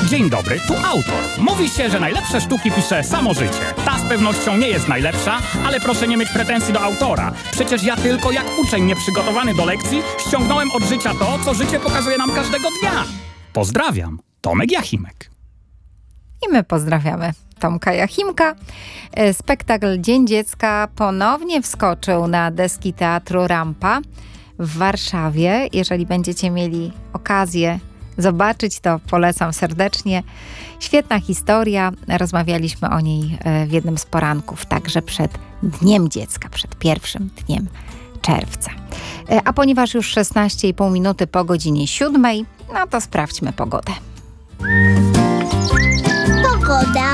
Dzień dobry, tu autor. Mówi się, że najlepsze sztuki pisze samo życie. Ta z pewnością nie jest najlepsza, ale proszę nie mieć pretensji do autora. Przecież ja tylko jak uczeń nieprzygotowany do lekcji ściągnąłem od życia to, co życie pokazuje nam każdego dnia. Pozdrawiam, Tomek Jachimek. I my pozdrawiamy Tomka Jachimka. Spektakl Dzień Dziecka ponownie wskoczył na deski Teatru Rampa w Warszawie. Jeżeli będziecie mieli okazję zobaczyć, to polecam serdecznie. Świetna historia. Rozmawialiśmy o niej w jednym z poranków, także przed Dniem Dziecka, przed 1 dniem czerwca. A ponieważ już 16,5 minuty po godzinie 7, no to sprawdźmy pogodę. Pogoda.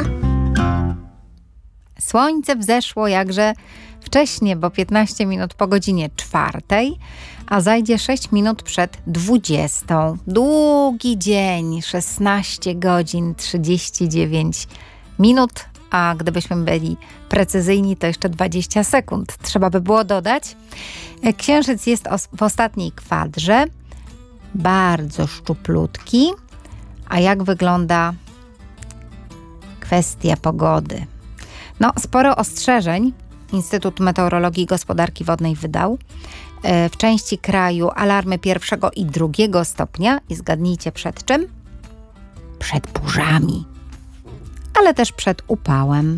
Słońce wzeszło jakże wcześnie, bo 15 minut po godzinie 4, a zajdzie 6 minut przed 20. Długi dzień, 16 godzin 39 minut, a gdybyśmy byli precyzyjni, to jeszcze 20 sekund trzeba by było dodać. Księżyc jest w ostatniej kwadrze, bardzo szczuplutki. A jak wygląda kwestia pogody? No, sporo ostrzeżeń Instytut Meteorologii i Gospodarki Wodnej wydał. W części kraju alarmy 1. i 2. stopnia. I zgadnijcie przed czym? Przed burzami, ale też przed upałem.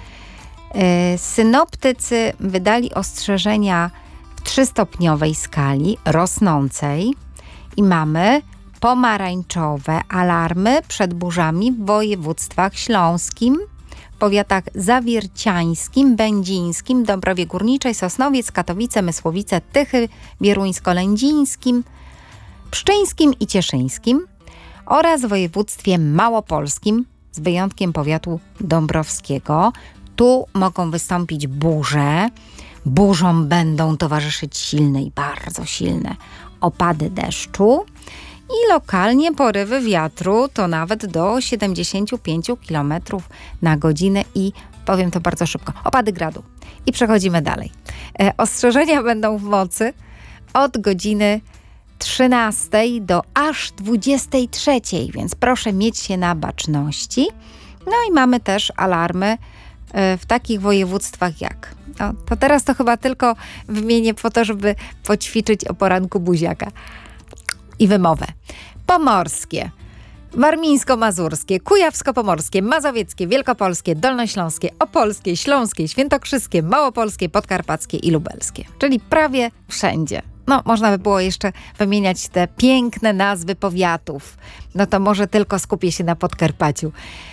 Synoptycy wydali ostrzeżenia w 3-stopniowej skali rosnącej i mamy pomarańczowe alarmy przed burzami w województwach śląskim, w powiatach zawierciańskim, będzińskim, Dąbrowie Górniczej, Sosnowiec, Katowice, Mysłowice, Tychy, Bieruńsko-Lędzińskim, Pszczyńskim i Cieszyńskim oraz w województwie małopolskim z wyjątkiem powiatu dąbrowskiego. Tu mogą wystąpić burze. Burzom będą towarzyszyć silne i bardzo silne opady deszczu i lokalnie porywy wiatru to nawet do 75 km na godzinę i powiem to bardzo szybko, opady gradu. I przechodzimy dalej. Ostrzeżenia będą w mocy od godziny 13 do aż 23, więc proszę mieć się na baczności. No i mamy też alarmy w takich województwach jak... No, to teraz to chyba tylko wymienię po to, żeby poćwiczyć o poranku buziaka i wymowę. Pomorskie, warmińsko-mazurskie, kujawsko-pomorskie, mazowieckie, wielkopolskie, dolnośląskie, opolskie, śląskie, świętokrzyskie, małopolskie, podkarpackie i lubelskie. Czyli prawie wszędzie. No, można by było jeszcze wymieniać te piękne nazwy powiatów. No to może tylko skupię się na Podkarpaciu.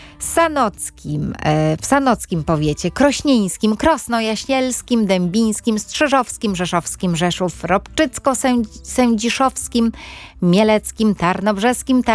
W sanockim powiecie, krośnieńskim, krosno-jaśnielskim, dębińskim, strzyżowskim, rzeszowskim, Rzeszów, ropczycko-sędziszowskim, mieleckim, tarnobrzeskim,